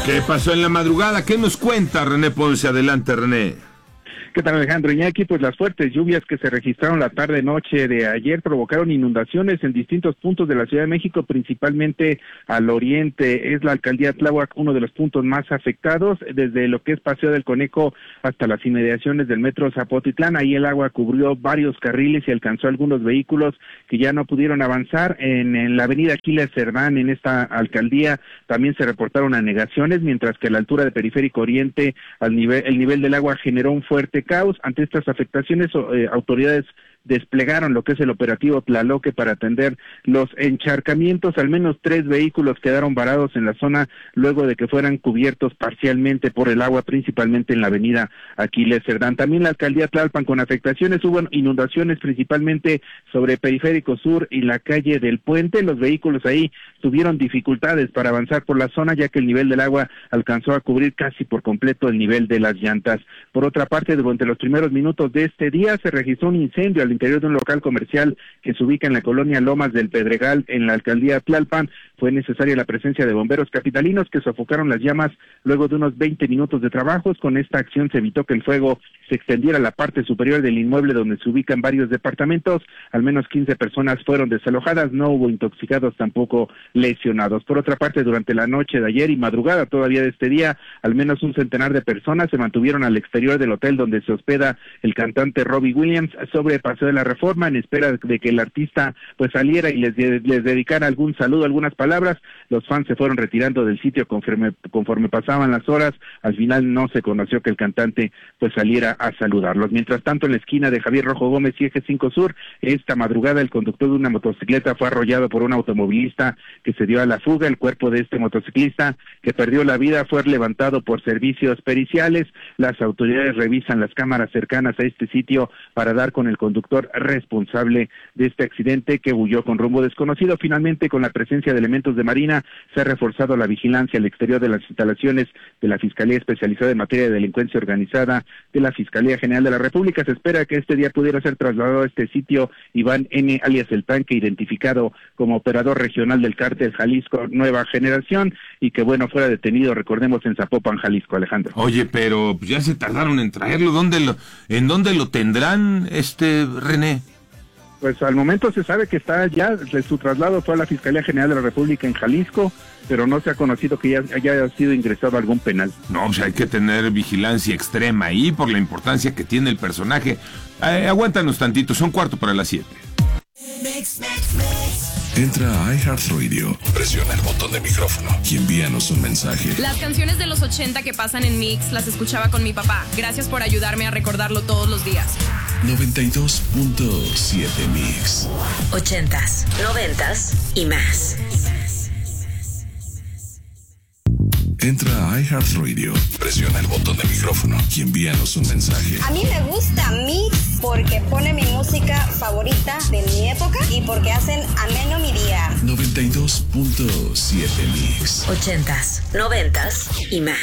¿Qué pasó en la madrugada? ¿Qué nos cuenta René Ponce? Adelante, René. ¿Qué tal, Alejandro Iñaki? Pues las fuertes lluvias que se registraron la tarde-noche de ayer provocaron inundaciones en distintos puntos de la Ciudad de México, principalmente al oriente. Es la alcaldía Tláhuac uno de los puntos más afectados, desde lo que es Paseo del Conejo hasta las inmediaciones del metro Zapotitlán. Ahí el agua cubrió varios carriles y alcanzó algunos vehículos que ya no pudieron avanzar. En la avenida Aquiles Cerdán, en esta alcaldía, también se reportaron anegaciones, mientras que a la altura de Periférico Oriente, el nivel del agua generó un fuerte caos. Ante estas afectaciones, autoridades desplegaron lo que es el operativo Tlaloque para atender los encharcamientos. Al menos 3 vehículos quedaron varados en la zona luego de que fueran cubiertos parcialmente por el agua, principalmente en la avenida Aquiles Cerdán. También la alcaldía Tlalpan con afectaciones, hubo inundaciones principalmente sobre Periférico Sur y la calle del Puente. Los vehículos ahí tuvieron dificultades para avanzar por la zona, ya que el nivel del agua alcanzó a cubrir casi por completo el nivel de las llantas. Por otra parte, durante los primeros minutos de este día se registró un incendio al interior de un local comercial que se ubica en la colonia Lomas del Pedregal, en la alcaldía Tlalpan. Fue necesaria la presencia de bomberos capitalinos que sofocaron las llamas luego de unos 20 minutos de trabajos. Con esta acción se evitó que el fuego se extendiera a la parte superior del inmueble donde se ubican varios departamentos. Al menos 15 personas fueron desalojadas, no hubo intoxicados, tampoco lesionados. Por otra parte, durante la noche de ayer y madrugada todavía de este día, al menos un centenar de personas se mantuvieron al exterior del hotel donde se hospeda el cantante Robbie Williams sobre Paseo de la Reforma, en espera de que el artista pues saliera y les dedicara algún saludo, algunas palabras. Los fans se fueron retirando del sitio conforme pasaban las horas. Al final no se conoció que el cantante pues saliera a saludarlos. Mientras tanto, en la esquina de Javier Rojo Gómez y Eje 5 Sur, esta madrugada el conductor de una motocicleta fue arrollado por un automovilista que se dio a la fuga. El cuerpo de este motociclista que perdió la vida fue levantado por servicios periciales. Las autoridades revisan las cámaras cercanas a este sitio para dar con el conductor responsable de este accidente que huyó con rumbo desconocido. Finalmente, con la presencia de elementos de Marina, se ha reforzado la vigilancia al exterior de las instalaciones de la Fiscalía Especializada en Materia de Delincuencia Organizada de la Fiscalía General de la República. Se espera que este día pudiera ser trasladado a este sitio Iván N., alias El Tanque, identificado como operador regional del cártel Jalisco Nueva Generación, y que bueno, fuera detenido, recordemos, en Zapopan, Jalisco, Alejandro. Oye, pero ya se tardaron en traerlo. ¿En dónde lo tendrán, René? Pues al momento se sabe que está ya, su traslado fue a la Fiscalía General de la República en Jalisco, pero no se ha conocido que ya haya sido ingresado a algún penal. No, pues hay que tener vigilancia extrema ahí por la importancia que tiene el personaje. Aguántanos tantito, son 6:45. Entra a iHeartRadio, presiona el botón de micrófono y envíanos un mensaje. Las canciones de los 80 que pasan en Mix las escuchaba con mi papá. Gracias por ayudarme a recordarlo todos los días. 92.7 Mix. 80s, 90s y más. Entra a iHeartRadio, presiona el botón de micrófono y envíanos un mensaje. A mí me gusta Mix porque pone mi música favorita de mi época y porque hacen ameno mi día. 92.7 Mix. 80s, 90s y más.